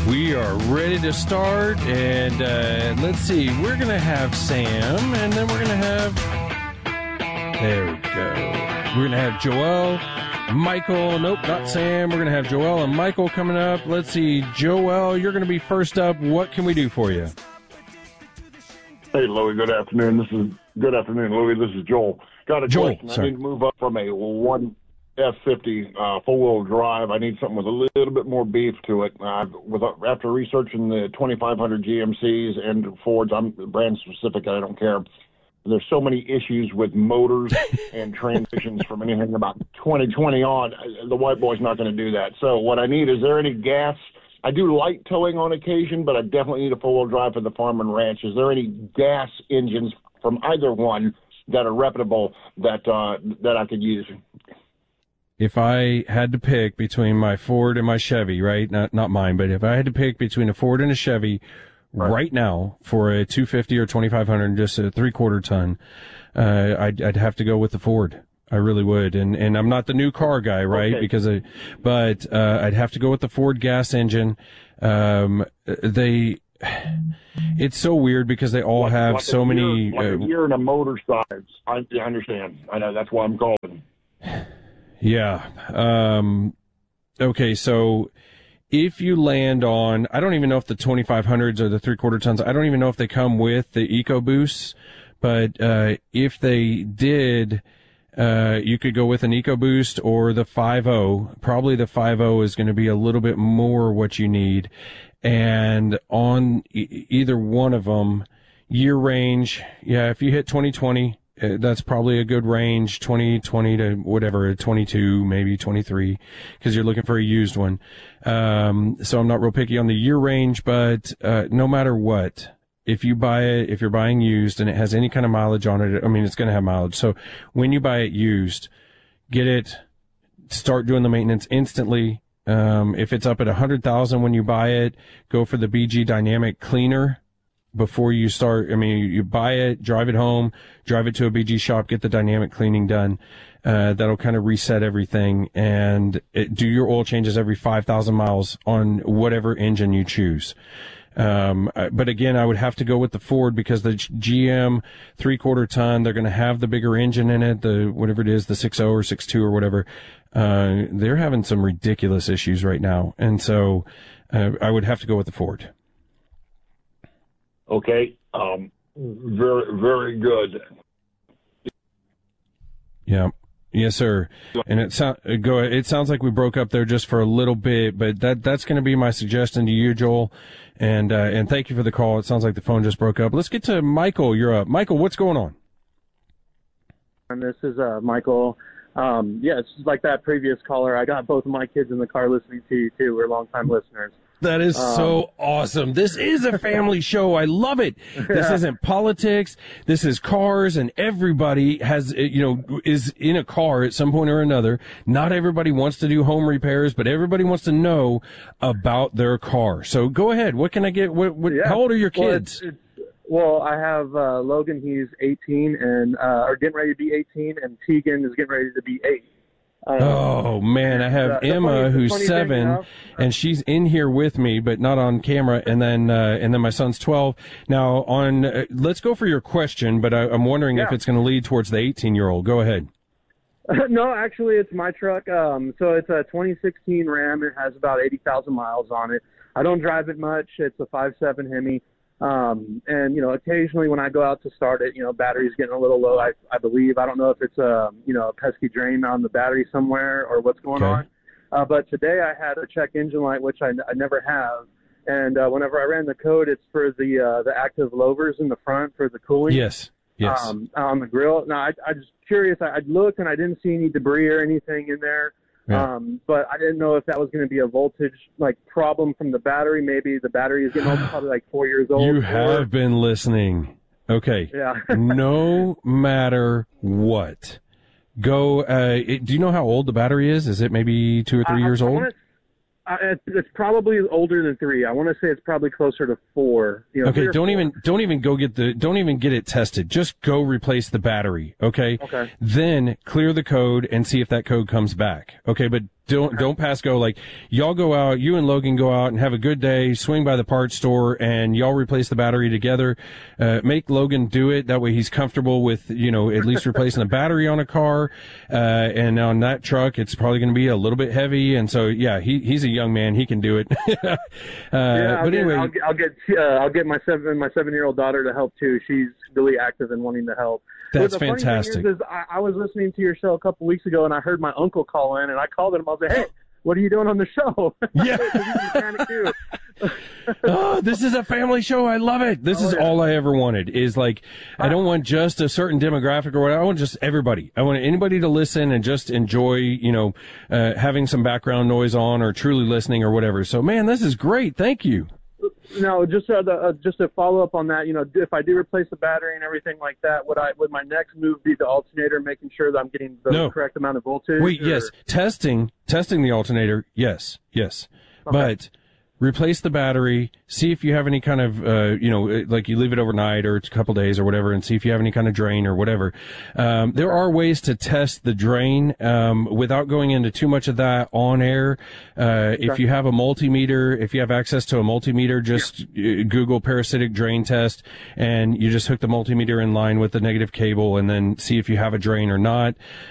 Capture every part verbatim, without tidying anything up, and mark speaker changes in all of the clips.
Speaker 1: We are ready to start, and uh, let's see, we're going to have Sam, and then we're going to have, there we go, we're going to have Joel, Michael, nope, not Sam, we're going to have Joel and Michael coming up. Let's see, Joel, you're going to be first up. What can we do for you?
Speaker 2: Hey, Louie, good afternoon. This is, good afternoon, Louie, this is Joel. Got a
Speaker 1: Joel,
Speaker 2: question.
Speaker 1: sorry.
Speaker 2: I need to move up from a one F fifty uh, four-wheel drive. I need something with a little bit more beef to it. Uh, with after researching the twenty-five hundred G M Cs and Fords, I'm brand specific. I don't care. There's so many issues with motors and transmissions from anything about twenty twenty on. The white boy's not going to do that. So what I need, is there any gas? I do light towing on occasion, but I definitely need a four-wheel drive for the farm and ranch. Is there any gas engines from either one that are reputable that uh, that I could use?
Speaker 1: If I had to pick between my Ford and my Chevy, right? Not not mine, but if I had to pick between a Ford and a Chevy right, right now for a two fifty or twenty-five hundred, just a three-quarter ton, uh, I'd, I'd have to go with the Ford. I really would. And and I'm not the new car guy, right? Okay. Because I, but uh, I'd have to go with the Ford gas engine. Um, they, it's so weird because they all
Speaker 2: like,
Speaker 1: have
Speaker 2: like
Speaker 1: so
Speaker 2: a
Speaker 1: many.
Speaker 2: Year, like uh, a year and a motor size. I, I understand. I know. That's why I'm calling.
Speaker 1: Yeah. Um, okay, so if you land on, I don't even know if the twenty-five hundreds or the three-quarter tons, I don't even know if they come with the EcoBoost, but uh, if they did, uh, you could go with an EcoBoost or the five oh. Probably the five oh is going to be a little bit more what you need. And on e- either one of them, year range, yeah, if you hit twenty twenty, that's probably a good range, twenty twenty to whatever, twenty-two, maybe twenty-three, because you're looking for a used one. Um, so I'm not real picky on the year range, but uh, no matter what, if you buy it, if you're buying used and it has any kind of mileage on it, I mean, it's going to have mileage. So when you buy it used, get it, start doing the maintenance instantly. Um, if it's up at one hundred thousand when you buy it, go for the B G Dynamic Cleaner. Before you start, I mean, you buy it, drive it home, drive it to a B G shop, get the dynamic cleaning done. Uh, that'll kind of reset everything, and it, do your oil changes every five thousand miles on whatever engine you choose. Um, but again, I would have to go with the Ford because the G M three-quarter ton, they're going to have the bigger engine in it, the whatever it is, the six oh or six two or whatever. Uh, they're having some ridiculous issues right now, and so uh, I would have to go with the Ford.
Speaker 2: Okay, um, very, very good.
Speaker 1: Yeah, yes, sir. And it sound go. It sounds like we broke up there just for a little bit, but that that's going to be my suggestion to you, Joel. And uh, and thank you for the call. It sounds like the phone just broke up. Let's get to Michael. You're up, Michael. What's going on?
Speaker 3: And this is uh, Michael. Um, yeah, it's like that previous caller. I got both of my kids in the car listening to you too. We're longtime listeners.
Speaker 1: That is
Speaker 3: um,
Speaker 1: so awesome. This is a family show. I love it. This
Speaker 3: yeah.
Speaker 1: isn't politics. This is cars, and everybody has, you know, is in a car at some point or another. Not everybody wants to do home repairs, but everybody wants to know about their car. So go ahead. What can I get? What, what,
Speaker 3: yeah.
Speaker 1: How old are your
Speaker 3: well,
Speaker 1: kids?
Speaker 3: It's, it's, well, I have uh, Logan. He's eighteen and uh, or getting ready to be eighteen, and Tegan is getting ready to be eight. Um,
Speaker 1: oh man, I have
Speaker 3: uh,
Speaker 1: Emma
Speaker 3: funny,
Speaker 1: who's seven,
Speaker 3: enough,
Speaker 1: and she's in here with me, but not on camera. And then, uh, and then my son's twelve. Now, on uh, let's go for your question, but I, I'm wondering
Speaker 3: yeah.
Speaker 1: if it's going to lead towards the eighteen-year-old. Go ahead.
Speaker 3: no, actually, it's my truck. Um, so it's a twenty sixteen Ram. It has about eighty thousand miles on it. I don't drive it much. It's a five seven Hemi. Um, and, you know, occasionally when I go out to start it, you know, battery's getting a little low, I, I believe. I don't know if it's a, you know, a pesky drain on the battery somewhere or what's going
Speaker 1: okay.
Speaker 3: on. Uh, but today I had to check engine light, which I, I never have. And uh, whenever I ran the code, it's for the uh, the active louvers in the front for the cooling.
Speaker 1: Yes, yes.
Speaker 3: Um, on the grill. Now, I, I was curious. I, I looked and I didn't see any debris or anything in there.
Speaker 1: Yeah.
Speaker 3: Um, but I didn't know if that was going to be a voltage like problem from the battery. Maybe the battery is getting old, probably like four years old.
Speaker 1: You have or... been listening. Okay.
Speaker 3: Yeah.
Speaker 1: No matter what, go. Uh, it, do you know how old the battery is? Is it maybe two or three
Speaker 3: I,
Speaker 1: years
Speaker 3: I
Speaker 1: old?
Speaker 3: Wanna, I, it's probably older than three. I want to say it's probably closer to four. You know,
Speaker 1: okay, don't
Speaker 3: four.
Speaker 1: even don't even go get the don't even get it tested. Just go replace the battery. Okay.
Speaker 3: Okay.
Speaker 1: Then clear the code and see if that code comes back. Okay, but don't don't pass go. Like, y'all go out, you and Logan go out and have a good day, swing by the parts store, and y'all replace the battery together. Uh, make Logan do it. That way he's comfortable with, you know, at least replacing a battery on a car. Uh, and on that truck, it's probably going to be a little bit heavy. And so, yeah, he he's a young man. He can do it. uh,
Speaker 3: yeah,
Speaker 1: but
Speaker 3: get,
Speaker 1: anyway.
Speaker 3: I'll, I'll get uh, I'll get my seven my seven year old daughter to help too. She's really active and wanting to help.
Speaker 1: That's
Speaker 3: the
Speaker 1: fantastic.
Speaker 3: Funny thing is, is I, I was listening to your show a couple weeks ago, and I heard my uncle call in, and I called him. I was like, "Hey, what are you doing on the show?"
Speaker 1: Yeah.
Speaker 3: He's a mechanic too.
Speaker 1: Oh, this is a family show. I love it. This oh, is yeah. all I ever wanted is like, I don't want just a certain demographic or whatever. I want just everybody. I want anybody to listen and just enjoy, you know, uh, having some background noise on or truly listening or whatever. So, man, this is great. Thank you.
Speaker 3: No, just uh, the, uh, just to follow up on that, you know, if I do replace the battery and everything like that, would I would my next move be the alternator, making sure that I'm getting the no. correct amount of voltage?
Speaker 1: Wait,
Speaker 3: or?
Speaker 1: yes, testing testing the alternator, yes, yes, okay. But replace the battery, see if you have any kind of, uh, you know, like you leave it overnight or it's a couple days or whatever, and see if you have any kind of drain or whatever. Um, there are ways to test the drain, um, without going into too much of that on air. Uh, okay. If you have a multimeter, if you have access to a multimeter, just yeah. Google parasitic drain test and you just hook the multimeter in line with the negative cable and then see if you have a drain or not.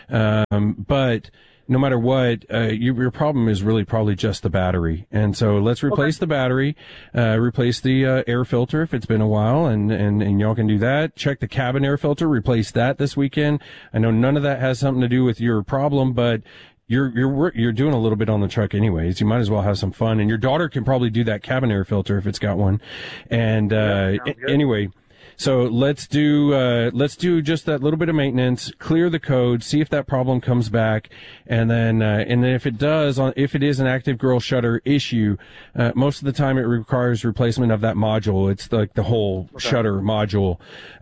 Speaker 1: Um, but, no matter what, uh, you, your problem is really probably just the battery. And so let's replace okay. the battery, uh, replace the uh, air filter if it's been a while, and, and, and y'all can do that. Check the cabin air filter, replace that this weekend. I know none of that has something to do with your problem, but you're, you're, you're doing a little bit on the truck anyways. You might as well have some fun. And your daughter can probably do that cabin air filter if it's got one. And, uh, yeah, anyway. So let's do, uh, let's do just that little bit of maintenance, clear the code, see if that problem comes back. And then, uh, and then if it does, if it is an active girl shutter issue, uh, most of the time it requires replacement of that module. It's like the whole okay. shutter module.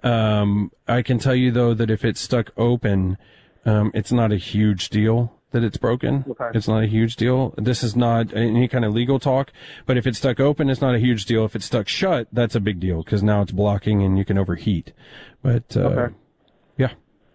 Speaker 1: Um, I can tell you though that if it's stuck open, um, it's not a huge deal that it's broken. Okay. It's not a huge deal. This is not any kind of legal talk, but if it's stuck open, it's not a huge deal. If it's stuck shut, that's a big deal because now it's blocking and you can overheat. But, uh, okay. yeah.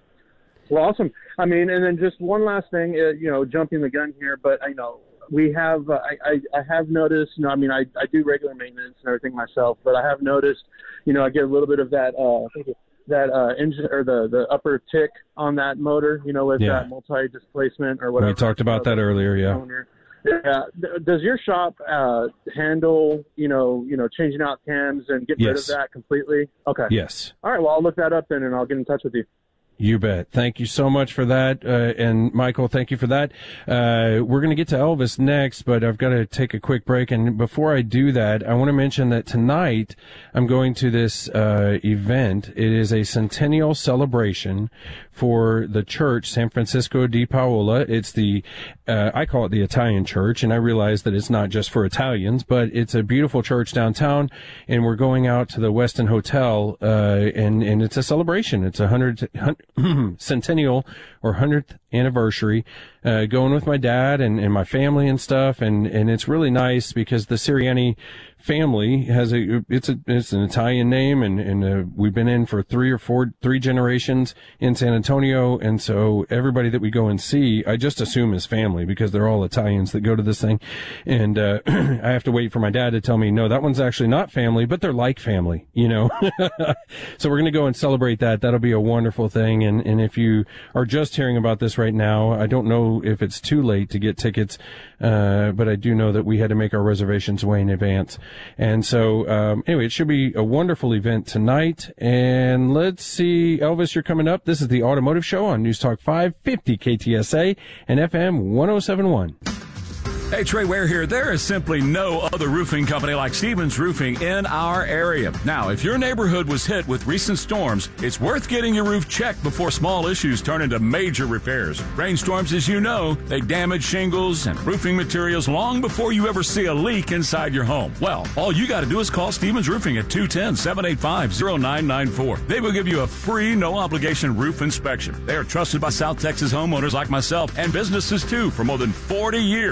Speaker 3: Well, awesome. I mean, and then just one last thing, uh, you know, jumping the gun here, but I know we have, uh, I, I, I have noticed, you know, I mean, I, I do regular maintenance and everything myself, but I have noticed, you know, I get a little bit of that, uh, thank you. that uh, engine or the, the upper tick on that motor, you know, with yeah. that multi-displacement or whatever.
Speaker 1: We talked about that earlier, yeah.
Speaker 3: Yeah. Does your shop uh, handle, you know, you know, changing out cams and get
Speaker 1: yes.
Speaker 3: rid of that completely? Okay.
Speaker 1: Yes.
Speaker 3: All right. Well, I'll look that up then, and I'll get in touch with you.
Speaker 1: You bet. Thank you so much for that. Uh, and Michael, thank you for that. Uh, we're going to get to Elvis next, but I've got to take a quick break. And before I do that, I want to mention that tonight I'm going to this, uh, event. It is a centennial celebration for the church, San Francisco de Paola. It's the, uh, I call it the Italian church, and I realize that it's not just for Italians, but it's a beautiful church downtown, and we're going out to the Westin Hotel, uh, and, and it's a celebration. It's a hundred, centennial or hundredth anniversary, uh, going with my dad and, and my family and stuff. And, and it's really nice because the Sirianni family has a, it's a, it's an Italian name, and, and, uh, we've been in for three or four, three generations in San Antonio. And so everybody that we go and see, I just assume is family because they're all Italians that go to this thing. And, uh, I have to wait for my dad to tell me, no, that one's actually not family, but they're like family, you know? So we're going to go and celebrate that. That'll be a wonderful thing. And, and if you are just hearing about this right now, I don't know if it's too late to get tickets, uh, but I do know that we had to make our reservations way in advance. And so, um, anyway, it should be a wonderful event tonight. And let's see, Elvis, you're coming up. This is the Automotive Show on News Talk five fifty K T S A and F M one oh seven point one.
Speaker 4: Hey, Trey Ware here. There is simply no other roofing company like Stevens Roofing in our area. Now, if your neighborhood was hit with recent storms, it's worth getting your roof checked before small issues turn into major repairs. Rainstorms, as you know, they damage shingles and roofing materials long before you ever see a leak inside your home. Well, all you got to do is call Stevens Roofing at two one zero, seven eight five, zero nine nine four. They will give you a free, no-obligation roof inspection. They are trusted by South Texas homeowners like myself and businesses, too, for more than forty years with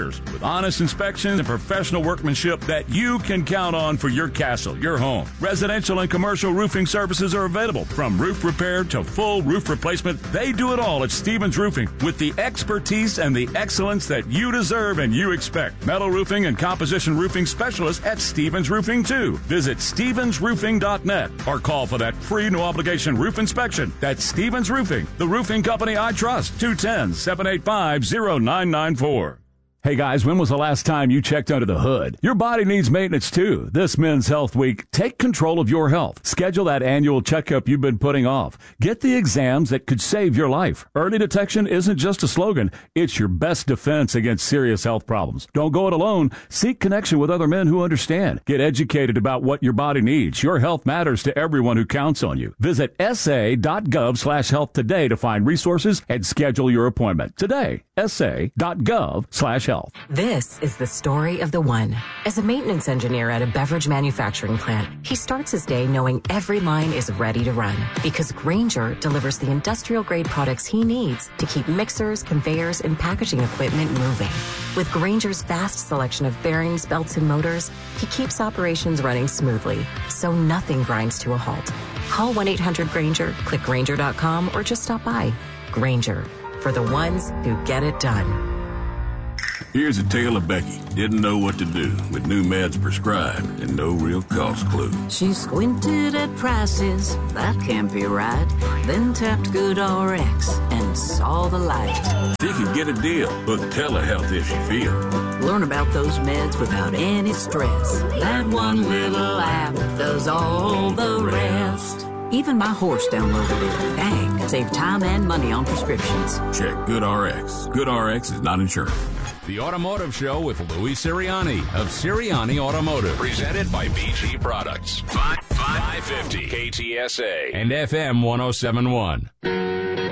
Speaker 4: Honest inspections and professional workmanship that you can count on for your castle, your home. Residential and commercial roofing services are available. From roof repair to full roof replacement, they do it all at Stevens Roofing with the expertise and the excellence that you deserve and you expect. Metal roofing and composition roofing specialists at Stevens Roofing too. Visit stevens roofing dot net or call for that free no obligation roof inspection. That's Stevens Roofing, the roofing company I trust. two one zero, seven eight five, zero nine nine four. Hey guys, when was the last time you checked under the hood? Your body needs maintenance too. This Men's Health Week, take control of your health. Schedule that annual checkup you've been putting off. Get the exams that could save your life. Early detection isn't just a slogan. It's your best defense against serious health problems. Don't go it alone. Seek connection with other men who understand. Get educated about what your body needs. Your health matters to everyone who counts on you. Visit s a dot gov slash health today to find resources and schedule your appointment. Today, s a dot gov slash health.
Speaker 5: This is the story of the one. As a maintenance engineer at a beverage manufacturing plant, he starts his day knowing every line is ready to run because Grainger delivers the industrial-grade products he needs to keep mixers, conveyors, and packaging equipment moving. With Grainger's vast selection of bearings, belts, and motors, he keeps operations running smoothly, so nothing grinds to a halt. Call one eight hundred Grainger, click Grainger dot com, or just stop by. Grainger, for the ones who get it done.
Speaker 6: Here's a tale of Becky. Didn't know what to do with new meds prescribed and no real cost clue.
Speaker 7: She squinted at prices, that can't be right. Then tapped GoodRx and saw the light.
Speaker 6: She could get a deal, book telehealth if she feels.
Speaker 7: Learn about those meds without any stress. That one little app does all the rest. Even my horse downloaded it. Dang, save time and money on prescriptions.
Speaker 6: Check GoodRx. GoodRx is not insurance.
Speaker 8: The Automotive Show with Louis Sirianni of Sirianni Automotive. Presented by B G Products. five fifty K T S A and F M one oh seven point one.